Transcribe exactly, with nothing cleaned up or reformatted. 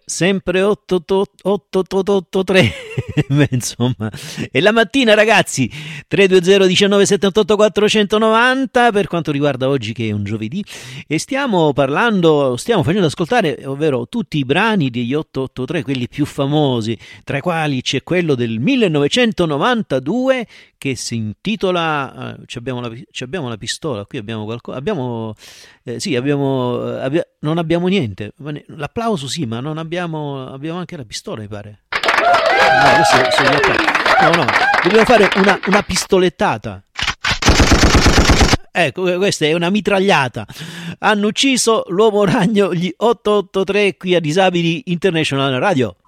sempre otto otto tre. Insomma, e la mattina, ragazzi, tre due zero diciannove settantotto quattrocentonovanta per quanto riguarda oggi, che è un giovedì, e stiamo parlando, stiamo facendo ascoltare, ovvero tutti i brani degli otto otto tre, quelli più famosi, tra i quali c'è quello del millenovecentonovantadue che si intitola eh, ci abbiamo la, ci abbiamo la pistola, qui abbiamo qualcosa, abbiamo eh, sì, abbiamo abbia, non abbiamo niente, l'applauso sì, ma non abbiamo abbiamo anche la pistola, mi pare. No, questo sono gli applausi. No, no, dobbiamo fare una, una pistolettata. Ecco, questa è una mitragliata. Hanno ucciso l'uomo ragno gli otto otto tre qui a Disabili International Radio.